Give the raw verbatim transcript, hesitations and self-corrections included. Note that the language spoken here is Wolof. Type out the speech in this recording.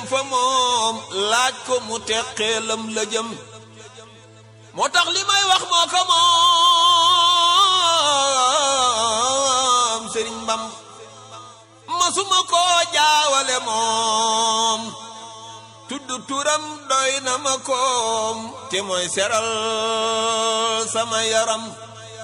fa moom laaj ko mu teqeelam la jëm moo tax li may wax moo ko moom Sëriñ Bamba masuma ko jaawale moom tudd turam doy na ma koom te mooy seral sama yaram